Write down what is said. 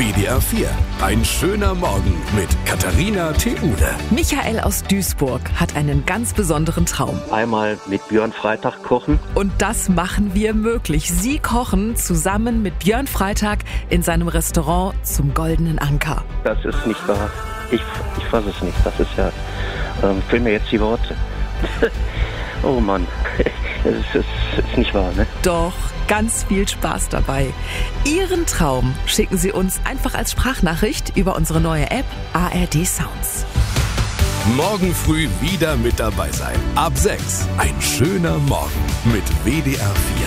WDR 4. Ein schöner Morgen mit Katharina Theule. Michael aus Duisburg hat einen ganz besonderen Traum. Einmal mit Björn Freitag kochen. Und das machen wir möglich. Sie kochen zusammen mit Björn Freitag in seinem Restaurant zum Goldenen Anker. Das ist nicht wahr. Ich fasse es nicht. Das ist ja... fehlen mir jetzt die Worte. Oh Mann. Es ist nicht wahr, ne? Doch, ganz viel Spaß dabei. Ihren Traum schicken Sie uns einfach als Sprachnachricht über unsere neue App ARD Sounds. Morgen früh wieder mit dabei sein. Ab 6. Ein schöner Morgen mit WDR 4.